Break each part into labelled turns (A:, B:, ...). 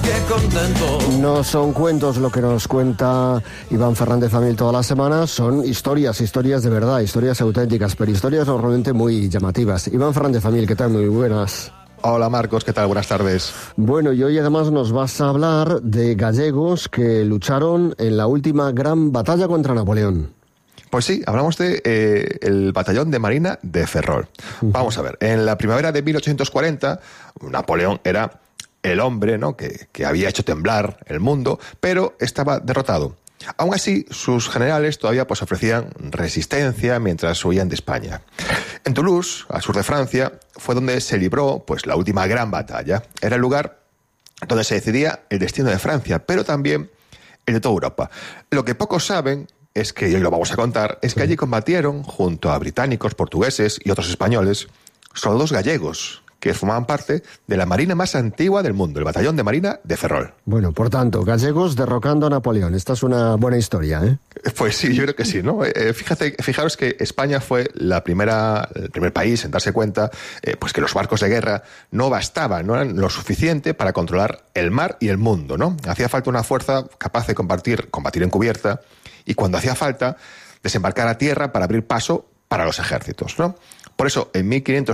A: qué contento.
B: No son cuentos lo que nos cuenta Iván Fernández Famil todas las semanas, son historias de verdad, historias auténticas, pero historias normalmente muy llamativas. Iván Fernández Famil, ¿qué tal? Muy buenas.
C: Hola Marcos, ¿qué tal? Buenas tardes.
B: Bueno, y hoy además nos vas a hablar de gallegos que lucharon en la última gran batalla contra Napoleón.
C: Pues sí, hablamos de el batallón de Marina de Ferrol. Vamos a ver, en la primavera de 1840, Napoleón era el hombre, ¿no?, que había hecho temblar el mundo, pero estaba derrotado. Aún así, sus generales todavía pues ofrecían resistencia mientras huían de España. En Toulouse, al sur de Francia, fue donde se libró pues la última gran batalla. Era el lugar donde se decidía el destino de Francia, pero también el de toda Europa. Lo que pocos saben es que, y hoy lo vamos a contar, es que allí combatieron, junto a británicos, portugueses y otros españoles, soldados gallegos, que formaban parte de la marina más antigua del mundo, el batallón de Marina de Ferrol.
B: Bueno, por tanto, gallegos derrocando a Napoleón. Esta es una buena historia, ¿eh?
C: Pues sí, yo creo que sí, ¿no? Fijaros que España fue el primer país en darse cuenta pues que los barcos de guerra no bastaban, no eran lo suficiente para controlar el mar y el mundo, ¿no? Hacía falta una fuerza capaz de combatir en cubierta y cuando hacía falta desembarcar a tierra para abrir paso para los ejércitos, ¿no? Por eso, en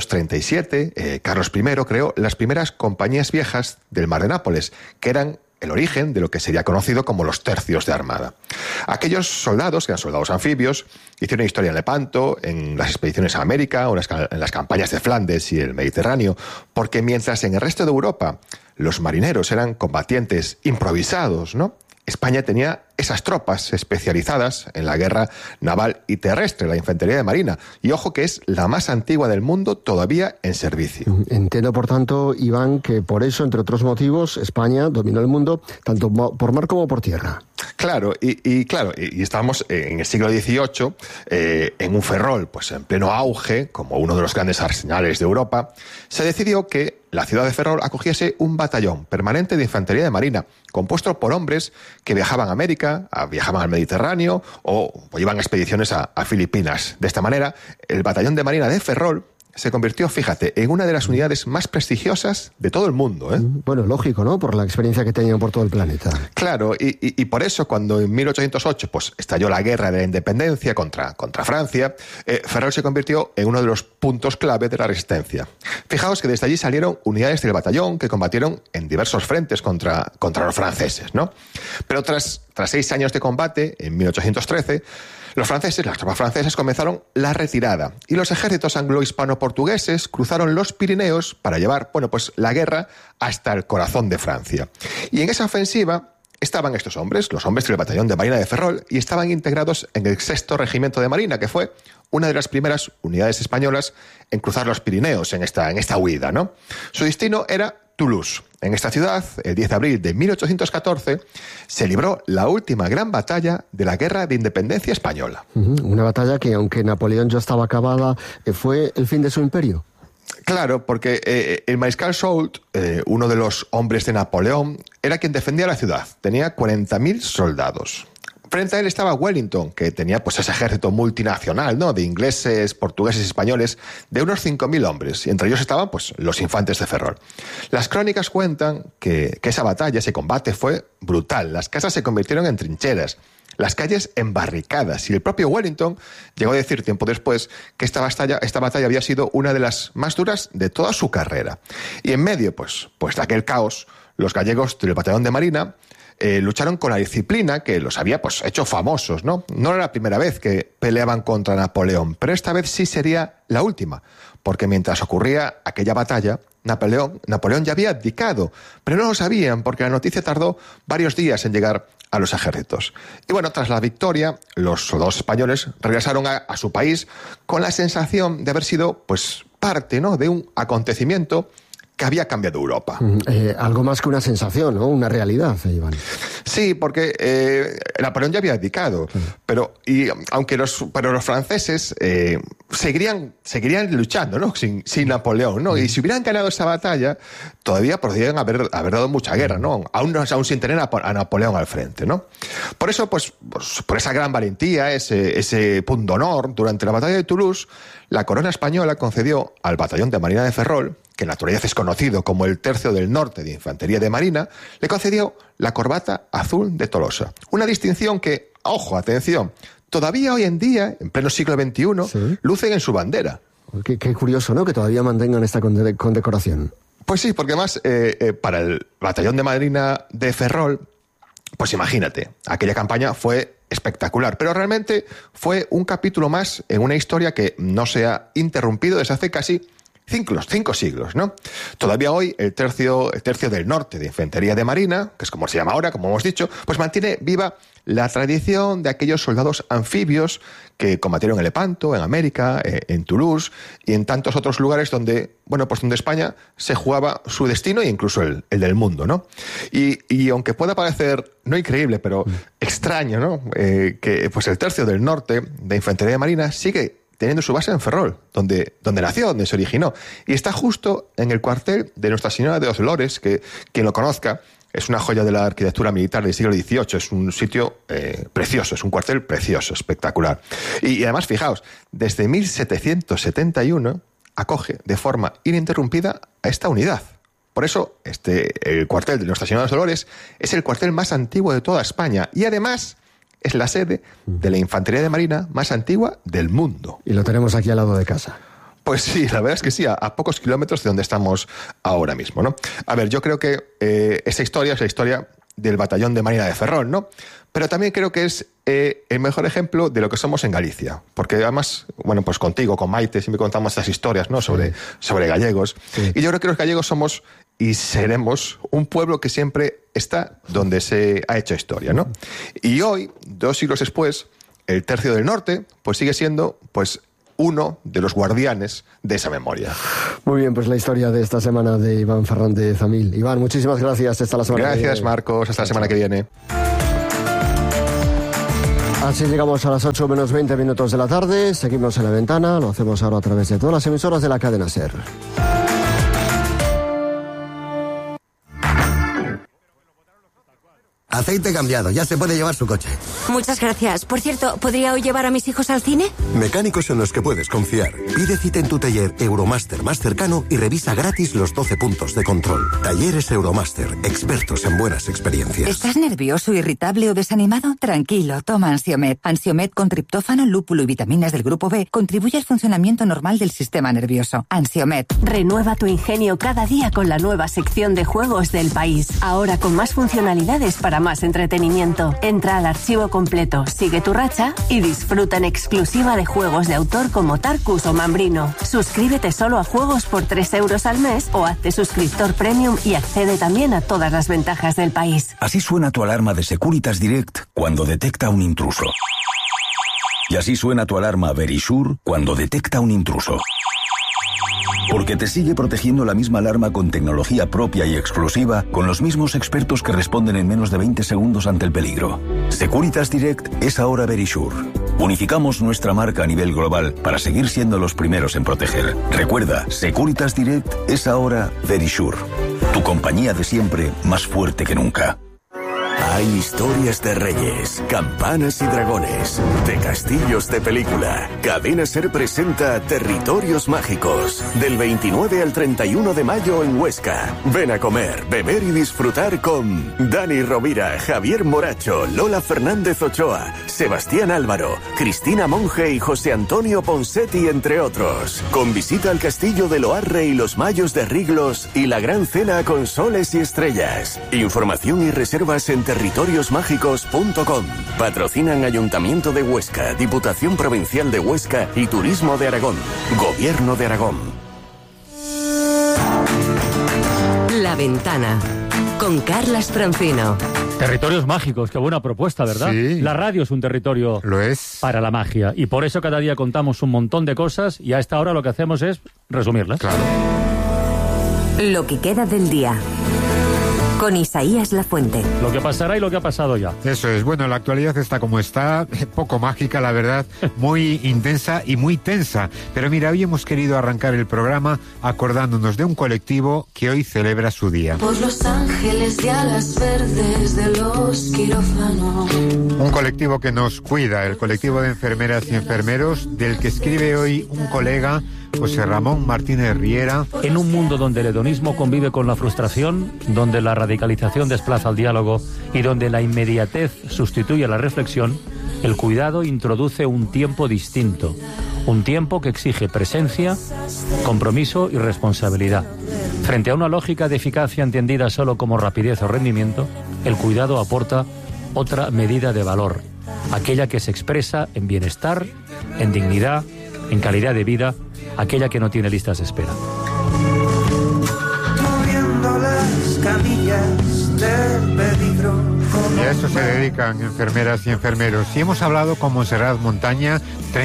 C: 1537, Carlos I creó las primeras compañías viejas del Mar de Nápoles, que eran el origen de lo que sería conocido como los tercios de armada. Aquellos soldados, que eran soldados anfibios, hicieron historia en Lepanto, en las expediciones a América o en las campañas de Flandes y el Mediterráneo, porque mientras en el resto de Europa los marineros eran combatientes improvisados, ¿no?, España tenía esas tropas especializadas en la guerra naval y terrestre, la infantería de marina. Y ojo que es la más antigua del mundo todavía en servicio.
B: Entiendo, por tanto, Iván, que por eso, entre otros motivos, España dominó el mundo tanto por mar como por tierra.
C: Claro, y estábamos en el siglo XVIII, en un Ferrol, pues en pleno auge, como uno de los grandes arsenales de Europa, se decidió que la ciudad de Ferrol acogiese un batallón permanente de infantería de marina, compuesto por hombres que viajaban a América, viajaban al Mediterráneo o iban a expediciones a Filipinas. De esta manera, el batallón de marina de Ferrol se convirtió, fíjate, en una de las unidades más prestigiosas de todo el mundo, ¿eh?
B: Bueno, lógico, ¿no?, por la experiencia que tenían por todo el planeta.
C: Claro, y por eso, cuando en 1808 pues, estalló la guerra de la independencia contra Francia, Ferrol se convirtió en uno de los puntos clave de la resistencia. Fijaos que desde allí salieron unidades del batallón que combatieron en diversos frentes contra los franceses, ¿no? Pero tras 6 años de combate, en 1813, las tropas francesas comenzaron la retirada y los ejércitos anglo-hispano-portugueses cruzaron los Pirineos para llevar, pues la guerra hasta el corazón de Francia. Y en esa ofensiva estaban estos hombres, los hombres del batallón de Marina de Ferrol, y estaban integrados en el 6º Regimiento de Marina, que fue una de las primeras unidades españolas en cruzar los Pirineos en esta huida, ¿no? Su destino era Toulouse. En esta ciudad, el 10 de abril de 1814, se libró la última gran batalla de la Guerra de Independencia Española.
B: Una batalla que, aunque Napoleón ya estaba acabada, fue el fin de su imperio.
C: Claro, porque el mariscal Soult, uno de los hombres de Napoleón, era quien defendía la ciudad. Tenía 40.000 soldados. Frente a él estaba Wellington, que tenía pues ese ejército multinacional, ¿no?, de ingleses, portugueses y españoles, de unos 5.000 hombres, y entre ellos estaban pues los infantes de Ferrol. Las crónicas cuentan que esa batalla, ese combate fue brutal. Las casas se convirtieron en trincheras, las calles en barricadas, y el propio Wellington llegó a decir tiempo después que esta batalla había sido una de las más duras de toda su carrera. Y en medio pues de aquel caos, los gallegos del batallón de Marina lucharon con la disciplina que los había pues hecho famosos, ¿no? No era la primera vez que peleaban contra Napoleón, pero esta vez sí sería la última, porque mientras ocurría aquella batalla, Napoleón ya había abdicado, pero no lo sabían porque la noticia tardó varios días en llegar a los ejércitos. Y bueno, tras la victoria, los soldados españoles regresaron a su país con la sensación de haber sido pues parte, ¿no?, de un acontecimiento que había cambiado Europa.
B: Algo más que una sensación, ¿no?, una realidad, Iván.
C: Sí, porque Napoleón ya había abdicado, pero los franceses seguirían luchando, ¿no?, sin Napoleón, ¿no? Y si hubieran ganado esa batalla, todavía podrían haber dado mucha guerra, ¿no?, aún sin tener a Napoleón al frente, ¿no? Por eso, pues por esa gran valentía, ese punto de honor, durante la batalla de Toulouse, la corona española concedió al batallón de Marina de Ferrol, que en la actualidad es conocido como el Tercio del Norte de Infantería de Marina, le concedió la corbata azul de Tolosa. Una distinción que, ojo, atención, todavía hoy en día, en pleno siglo XXI, ¿sí?, lucen en su bandera.
B: Qué curioso, ¿no?, que todavía mantengan esta condecoración.
C: Pues sí, porque además para el batallón de Marina de Ferrol, pues imagínate, aquella campaña fue espectacular, pero realmente fue un capítulo más en una historia que no se ha interrumpido desde hace casi 5 siglos, ¿no? Todavía hoy el tercio del Norte de Infantería de Marina, que es como se llama ahora, como hemos dicho, pues mantiene viva la tradición de aquellos soldados anfibios que combatieron en Lepanto, en América, en Toulouse y en tantos otros lugares donde, bueno, pues donde España se jugaba su destino e incluso el del mundo, ¿no? Y aunque pueda parecer no increíble, pero extraño, ¿no?, que pues el Tercio del Norte de Infantería de Marina sigue teniendo su base en Ferrol, donde nació, donde se originó. Y está justo en el cuartel de Nuestra Señora de los Dolores, que quien lo conozca, es una joya de la arquitectura militar del siglo XVIII, es un sitio precioso, es un cuartel precioso, espectacular. Y además, fijaos, desde 1771 acoge de forma ininterrumpida a esta unidad. Por eso, el cuartel de Nuestra Señora de los Dolores es el cuartel más antiguo de toda España y además es la sede de la Infantería de Marina más antigua del mundo.
B: Y lo tenemos aquí al lado de casa.
C: Pues sí, la verdad es que sí, a pocos kilómetros de donde estamos ahora mismo, ¿no? A ver, yo creo que esa historia es la historia del batallón de Marina de Ferrol, ¿no? Pero también creo que es el mejor ejemplo de lo que somos en Galicia. Porque además, bueno, pues contigo, con Maite, siempre contamos estas historias, ¿no?, sobre gallegos. Sí. Y yo creo que los gallegos somos y seremos un pueblo que siempre está donde se ha hecho historia, ¿no? Y hoy, 2 siglos después, el Tercio del Norte pues sigue siendo pues uno de los guardianes de esa memoria.
B: Muy bien, pues la historia de esta semana de Iván Fernández Amil. Iván, muchísimas gracias. Hasta la semana que viene.
C: Gracias, Marcos. Hasta la semana que viene.
B: Así llegamos a las 8 menos 20 minutos de la tarde. Seguimos en La Ventana. Lo hacemos ahora a través de todas las emisoras de la cadena SER.
A: Aceite cambiado, ya se puede llevar su coche.
D: Muchas gracias. Por cierto, ¿podría hoy llevar a mis hijos al cine?
A: Mecánicos en los que puedes confiar. Pide cita en tu taller Euromaster más cercano y revisa gratis los 12 puntos de control. Talleres Euromaster, expertos en buenas experiencias.
E: ¿Estás nervioso, irritable o desanimado? Tranquilo, toma Ansiomed. Ansiomed con triptófano, lúpulo y vitaminas del grupo B contribuye al funcionamiento normal del sistema nervioso. Ansiomed.
F: Renueva tu ingenio cada día con la nueva sección de juegos del país. Ahora con más funcionalidades para más entretenimiento. Entra al archivo completo, sigue tu racha y disfruta en exclusiva de juegos de autor como Tarkus o Mambrino. Suscríbete solo a juegos por 3 euros al mes o hazte suscriptor premium y accede también a todas las ventajas del país.
G: Así suena tu alarma de Securitas Direct cuando detecta un intruso. Y así suena tu alarma Verisure cuando detecta un intruso. Porque te sigue protegiendo la misma alarma con tecnología propia y exclusiva, con los mismos expertos que responden en menos de 20 segundos ante el peligro. Securitas Direct es ahora Verisure. Unificamos nuestra marca a nivel global para seguir siendo los primeros en proteger. Recuerda, Securitas Direct es ahora Verisure. Tu compañía de siempre, más fuerte que nunca.
H: Hay historias de reyes, campanas y dragones, de castillos de película. Cadena SER presenta Territorios Mágicos, del 29 al 31 de mayo en Huesca. Ven a comer, beber y disfrutar con Dani Rovira, Javier Moracho, Lola Fernández Ochoa, Sebastián Álvaro, Cristina Monge y José Antonio Ponsetti, entre otros. Con visita al castillo de Loarre y los Mayos de Riglos y la gran cena con soles y estrellas. Información y reservas en territoriosmágicos.com. Patrocinan Ayuntamiento de Huesca, Diputación Provincial de Huesca y Turismo de Aragón. Gobierno de Aragón.
F: La Ventana con Carlas Francino.
I: Territorios mágicos, qué buena propuesta, ¿verdad?
J: Sí.
I: La radio es un territorio
J: Lo es.
I: para la magia y por eso cada día contamos un montón de cosas y a esta hora lo que hacemos es resumirlas.
J: Claro.
D: Lo que queda del día. Con Isaías Lafuente.
I: Lo que pasará y lo que ha pasado ya.
J: Eso es. Bueno, la actualidad está como está, poco mágica, la verdad, muy intensa y muy tensa. Pero mira, hoy hemos querido arrancar el programa acordándonos de un colectivo que hoy celebra su día.
K: Por los ángeles de alas verdes de los quirófanos.
J: Un colectivo que nos cuida, el colectivo de enfermeras y enfermeros, del que escribe hoy un colega José Ramón Martínez Riera.
I: En un mundo donde el hedonismo convive con la frustración, donde la radicalización desplaza al diálogo y donde la inmediatez sustituye a la reflexión, el cuidado introduce un tiempo distinto, un tiempo que exige presencia, compromiso y responsabilidad. Frente a una lógica de eficacia entendida solo como rapidez o rendimiento, el cuidado aporta otra medida de valor, aquella que se expresa en bienestar, en dignidad, en calidad de vida, aquella que no tiene listas de espera.
J: Y a eso se dedican enfermeras y enfermeros. Y hemos hablado con Montserrat Montaña,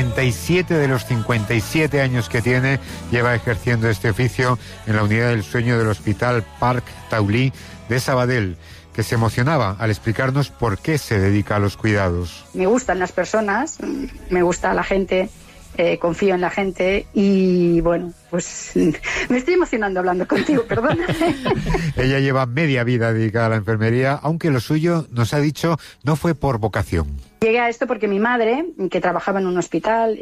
J: 37 de los 57 años que tiene, lleva ejerciendo este oficio en la unidad del sueño del Hospital Parc Taulí de Sabadell, que se emocionaba al explicarnos por qué se dedica a los cuidados.
L: Me gustan las personas, me gusta la gente, confío en la gente y bueno, pues me estoy emocionando hablando contigo, perdona.
J: Ella lleva media vida dedicada a la enfermería, aunque lo suyo, nos ha dicho, no fue por vocación.
L: Llegué a esto porque mi madre, que trabajaba en un hospital,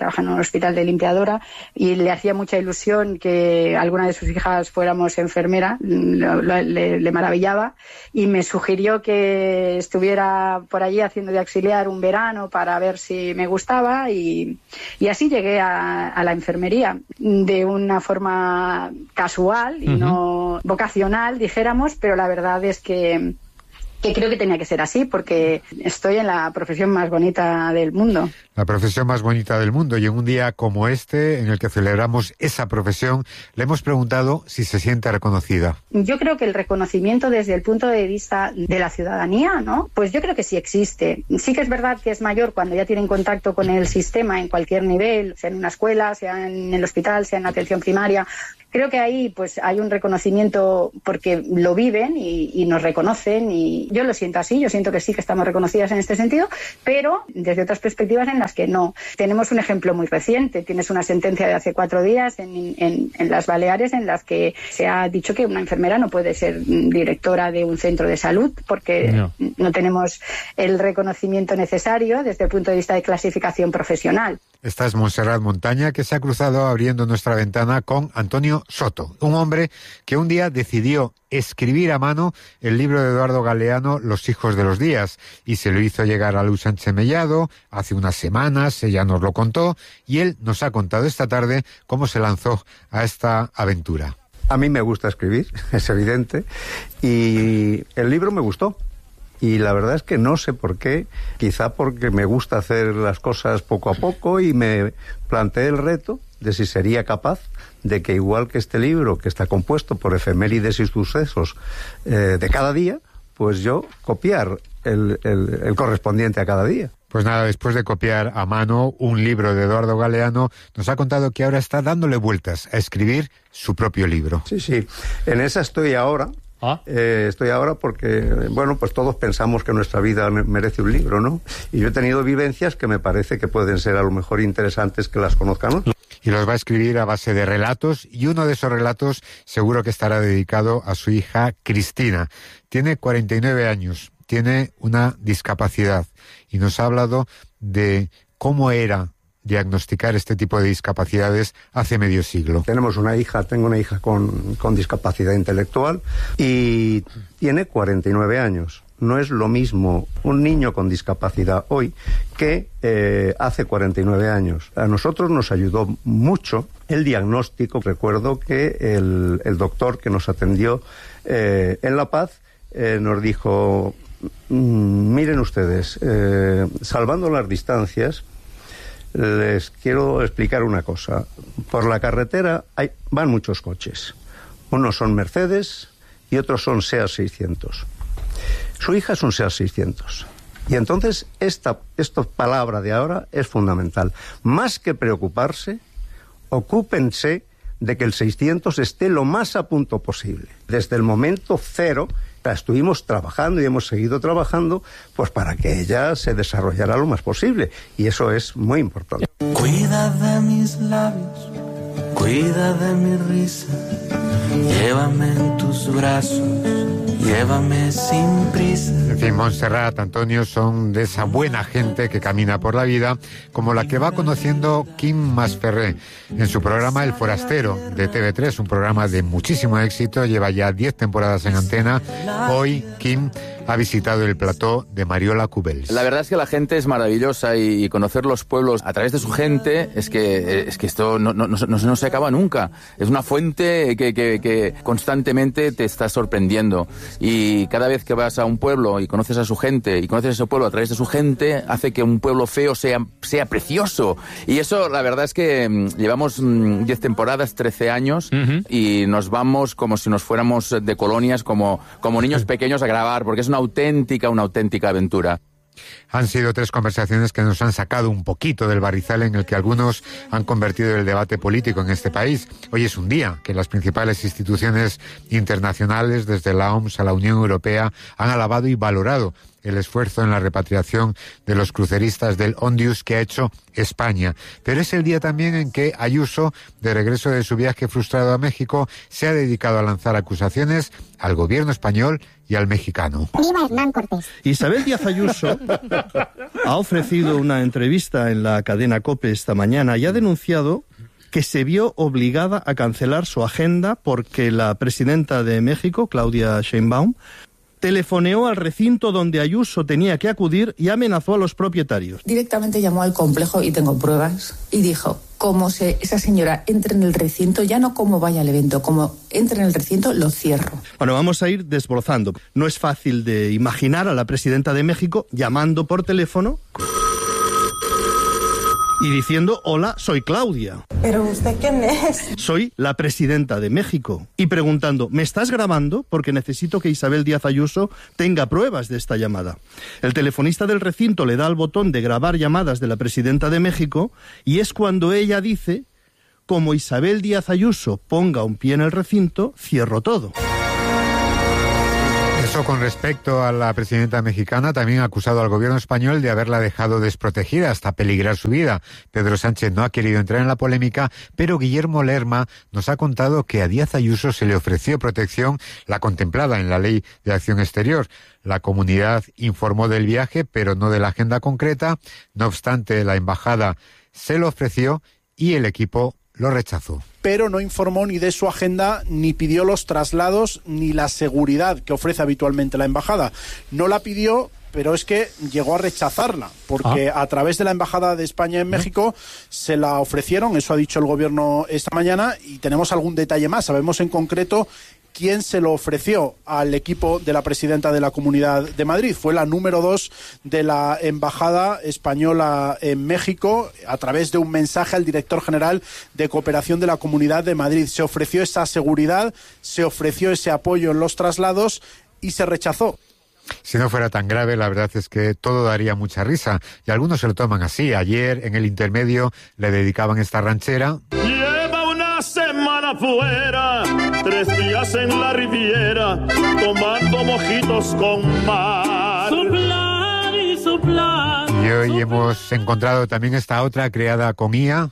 L: de limpiadora, y le hacía mucha ilusión que alguna de sus hijas fuéramos enfermera, le maravillaba, y me sugirió que estuviera por allí haciendo de auxiliar un verano para ver si me gustaba, y así llegué a la enfermería, de una forma casual y no vocacional, dijéramos, pero la verdad es que creo que tenía que ser así, porque estoy en la profesión más bonita del mundo.
J: La profesión más bonita del mundo, y en un día como este, en el que celebramos esa profesión, le hemos preguntado si se siente reconocida.
L: Yo creo que el reconocimiento desde el punto de vista de la ciudadanía, ¿no? Pues yo creo que sí existe. Sí que es verdad que es mayor cuando ya tienen contacto con el sistema en cualquier nivel, sea en una escuela, sea en el hospital, sea en la atención primaria. Creo que ahí pues hay un reconocimiento porque lo viven y nos reconocen, y yo lo siento así, yo siento que sí que estamos reconocidas en este sentido, pero desde otras perspectivas en las que no. Tenemos un ejemplo muy reciente, tienes una sentencia de hace 4 días en las Baleares en las que se ha dicho que una enfermera no puede ser directora de un centro de salud porque no tenemos el reconocimiento necesario desde el punto de vista de clasificación profesional.
J: Esta es Montserrat Montaña, que se ha cruzado abriendo nuestra ventana con Antonio Soto, un hombre que un día decidió escribir a mano el libro de Eduardo Galeano, Los hijos de los días, y se lo hizo llegar a Luz Sánchez Mellado hace unas semanas, ella nos lo contó, y él nos ha contado esta tarde cómo se lanzó a esta aventura.
M: A mí me gusta escribir, es evidente, y el libro me gustó. Y la verdad es que no sé por qué, quizá porque me gusta hacer las cosas poco a poco y me planteé el reto de si sería capaz de que, igual que este libro, que está compuesto por efemérides y sucesos de cada día, pues yo copiar el correspondiente a cada día.
J: Pues nada, después de copiar a mano un libro de Eduardo Galeano, nos ha contado que ahora está dándole vueltas a escribir su propio libro.
M: Sí, en esa estoy ahora. Estoy ahora porque, bueno, pues todos pensamos que nuestra vida merece un libro, ¿no? Y yo he tenido vivencias que me parece que pueden ser a lo mejor interesantes que las conozcan, ¿no?
J: Y los va a escribir a base de relatos, y uno de esos relatos seguro que estará dedicado a su hija Cristina. Tiene 49 años, tiene una discapacidad, y nos ha hablado de cómo era diagnosticar este tipo de discapacidades hace medio siglo.
M: Tengo una hija con discapacidad intelectual y tiene 49 años. No es lo mismo un niño con discapacidad hoy que hace 49 años. A nosotros nos ayudó mucho el diagnóstico. Recuerdo que el doctor que nos atendió en La Paz nos dijo, miren ustedes, salvando las distancias, les quiero explicar una cosa. Por la carretera van muchos coches. Unos son Mercedes y otros son Seat 600. Su hija es un Seat 600. Y entonces esta palabra de ahora es fundamental. Más que preocuparse, ocúpense de que el 600 esté lo más a punto posible. Desde el momento cero estuvimos trabajando y hemos seguido trabajando pues para que ella se desarrollara lo más posible, y eso es muy importante.
N: Cuida de mis labios, cuida de mi risa, llévame en tus brazos, Llévame sin prisa.
J: En fin, Montserrat, Antonio, son de esa buena gente que camina por la vida, como la que va conociendo Kim Masferrer en su programa El Forastero de TV3, un programa de muchísimo éxito, lleva ya 10 temporadas en antena. Hoy Kim ha visitado el plató de Mariola Cubells.
O: La verdad es que la gente es maravillosa y conocer los pueblos a través de su gente es que esto no se acaba nunca. Es una fuente que constantemente te está sorprendiendo, y cada vez que vas a un pueblo y conoces a su gente y conoces ese pueblo a través de su gente, hace que un pueblo feo sea precioso. Y eso, la verdad es que llevamos 10 temporadas, 13 años, y nos vamos como si nos fuéramos de colonias, como niños pequeños a grabar, porque es una auténtica aventura.
J: Han sido 3 conversaciones que nos han sacado un poquito del barrizal en el que algunos han convertido el debate político en este país. Hoy es un día que las principales instituciones internacionales, desde la OMS a la Unión Europea, han alabado y valorado el esfuerzo en la repatriación de los cruceristas del Ondius que ha hecho España. Pero es el día también en que Ayuso, de regreso de su viaje frustrado a México, se ha dedicado a lanzar acusaciones al gobierno español y al mexicano.
P: ¡Viva Hernán Cortés!
Q: Isabel Díaz Ayuso ha ofrecido una entrevista en la cadena COPE esta mañana y ha denunciado que se vio obligada a cancelar su agenda porque la presidenta de México, Claudia Sheinbaum, telefoneó al recinto donde Ayuso tenía que acudir y amenazó a los propietarios.
R: Directamente llamó al complejo, y tengo pruebas, y dijo, como esa señora entre en el recinto, ya no como vaya al evento, como entre en el recinto, lo cierro.
Q: Bueno, vamos a ir desbrozando. No es fácil de imaginar a la presidenta de México llamando por teléfono y diciendo, hola, soy Claudia.
R: ¿Pero usted quién es?
Q: Soy la presidenta de México. Y preguntando, ¿me estás grabando? Porque necesito que Isabel Díaz Ayuso tenga pruebas de esta llamada. El telefonista del recinto le da al botón de grabar llamadas de la presidenta de México, y es cuando ella dice, como Isabel Díaz Ayuso ponga un pie en el recinto, cierro todo.
J: Eso con respecto a la presidenta mexicana, también ha acusado al gobierno español de haberla dejado desprotegida hasta peligrar su vida. Pedro Sánchez no ha querido entrar en la polémica, pero Guillermo Lerma nos ha contado que a Díaz Ayuso se le ofreció protección, la contemplada en la Ley de Acción Exterior. La comunidad informó del viaje, pero no de la agenda concreta. No obstante, la embajada se lo ofreció y el equipo lo rechazó.
S: Pero no informó ni de su agenda, ni pidió los traslados, ni la seguridad que ofrece habitualmente la embajada. No la pidió, pero es que llegó a rechazarla, porque a través de la Embajada de España en México se la ofrecieron, eso ha dicho el gobierno esta mañana, y tenemos algún detalle más. Sabemos en concreto quién se lo ofreció al equipo de la presidenta de la Comunidad de Madrid. Fue la número 2 de la Embajada Española en México, a través de un mensaje al director general de Cooperación de la Comunidad de Madrid. Se ofreció esa seguridad, se ofreció ese apoyo en los traslados y se rechazó.
J: Si no fuera tan grave, la verdad es que todo daría mucha risa, y algunos se lo toman así. Ayer, en el intermedio, le dedicaban esta ranchera.
T: Lleva una semana fuera, 3 días en la Riviera, tomando mojitos con mar. Soplar y soplar.
J: Y hoy hemos encontrado también esta otra creada con IA.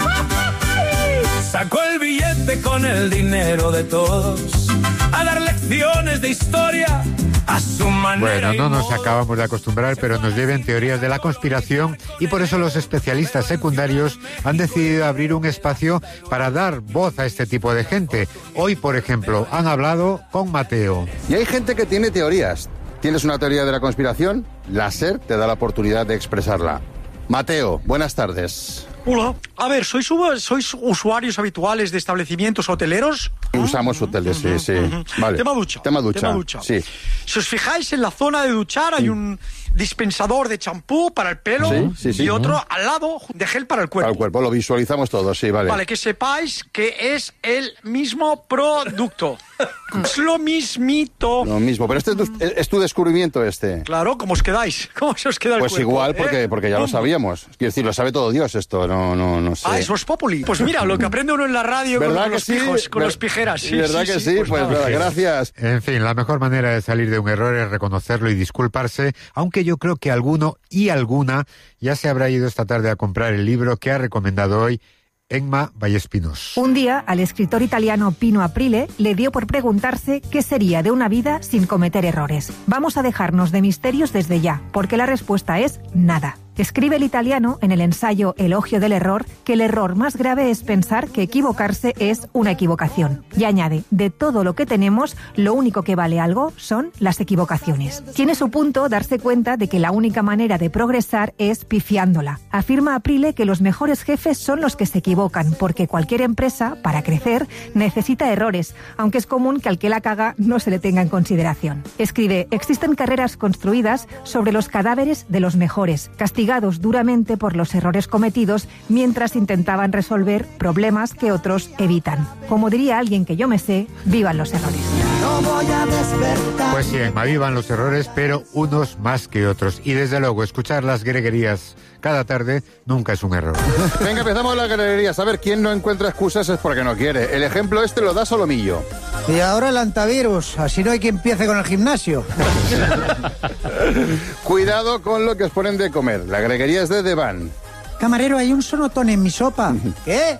N: Sacó el billete con el dinero de todos a dar lecciones de historia a su manera.
J: Bueno, no nos acabamos de acostumbrar, pero nos lleven teorías de la conspiración, y por eso los especialistas secundarios han decidido abrir un espacio para dar voz a este tipo de gente. Hoy, por ejemplo, han hablado con Mateo.
U: Y hay gente que tiene teorías. ¿Tienes una teoría de la conspiración? La SER te da la oportunidad de expresarla. Mateo, buenas tardes.
V: Hola. A ver, ¿sois usuarios habituales de establecimientos hoteleros?
U: Usamos hoteles, sí. Vale.
V: Tema ducha.
U: Sí.
V: Si os fijáis, en la zona de duchar hay un dispensador de champú para el pelo y otro al lado de gel para el cuerpo.
U: Para el cuerpo, lo visualizamos todos, sí, vale.
V: Vale, que sepáis que es el mismo producto. Es lo mismito.
U: Lo mismo, pero este es tu descubrimiento, este.
V: Claro, ¿cómo os quedáis? ¿Cómo se os queda el
U: pues
V: cuerpo?
U: Pues igual, porque ya lo sabíamos. Quiero decir, lo sabe todo Dios esto, no sé.
V: Ah, eso es populi. Pues mira, lo que aprende uno en la radio con los pijos, con los pijeras. Sí,
U: ¿verdad que sí? Pues nada, gracias.
J: En fin, la mejor manera de salir de un error es reconocerlo y disculparse, aunque yo creo que alguno y alguna ya se habrá ido esta tarde a comprar el libro que ha recomendado hoy Emma Vallespinos.
C: Un día, al escritor italiano Pino Aprile le dio por preguntarse qué sería de una vida sin cometer errores. Vamos a dejarnos de misterios desde ya, porque la respuesta es nada. Escribe el italiano en el ensayo Elogio del error que el error más grave es pensar que equivocarse es una equivocación. Y añade, de todo lo que tenemos, lo único que vale algo son las equivocaciones. Tiene su punto darse cuenta de que la única manera de progresar es pifiándola. Afirma Aprile que los mejores jefes son los que se equivocan, porque cualquier empresa, para crecer, necesita errores, aunque es común que al que la caga no se le tenga en consideración. Escribe, existen carreras construidas sobre los cadáveres de los mejores, castigados duramente por los errores cometidos mientras intentaban resolver problemas que otros evitan. Como diría alguien que yo me sé, vivan los errores.
P: No voy a despertar.
J: Pues sí, Emma, vivan los errores, pero unos más que otros. Y desde luego, escuchar las greguerías cada tarde nunca es un error.
U: Venga, empezamos las greguerías. A ver, quién no encuentra excusas es porque no quiere. El ejemplo este lo da Solomillo.
P: Y ahora el antivirus, así no hay que empiece con el gimnasio.
U: Cuidado con lo que os ponen de comer. La greguería es de Devan.
P: Camarero, hay un sonotón en mi sopa. ¿Qué?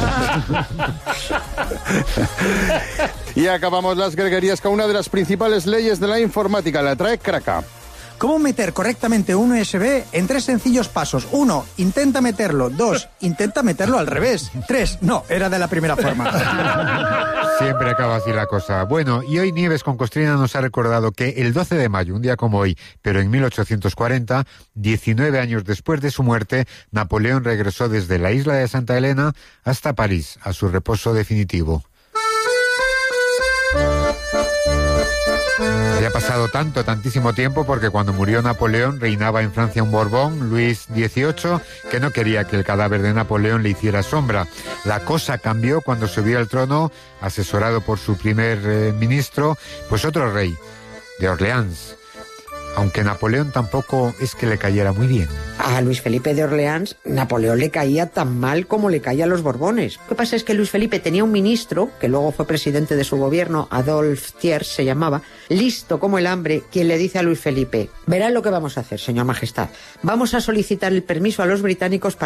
U: Y acabamos las greguerías con una de las principales leyes de la informática. La trae Kraka.
P: ¿Cómo meter correctamente un USB en 3 sencillos pasos? 1, intenta meterlo. 2, intenta meterlo al revés. 3, no, era de la primera forma.
J: Siempre acaba así la cosa. Bueno, y hoy Nieves con Costrina nos ha recordado que el 12 de mayo, un día como hoy, pero en 1840, 19 años después de su muerte, Napoleón regresó desde la isla de Santa Elena hasta París, a su reposo definitivo. Había pasado tantísimo tiempo, porque cuando murió Napoleón reinaba en Francia un Borbón, Luis XVIII, que no quería que el cadáver de Napoleón le hiciera sombra. La cosa cambió cuando subió al trono, asesorado por su primer ministro, pues otro rey, de Orleans. Aunque Napoleón tampoco es que le cayera muy bien.
W: A Luis Felipe de Orleans, Napoleón le caía tan mal como le caía a los Borbones. Lo que pasa es que Luis Felipe tenía un ministro, que luego fue presidente de su gobierno, Adolphe Thiers se llamaba, listo como el hambre, quien le dice a Luis Felipe, verá lo que vamos a hacer, señor majestad. Vamos a solicitar el permiso a los británicos para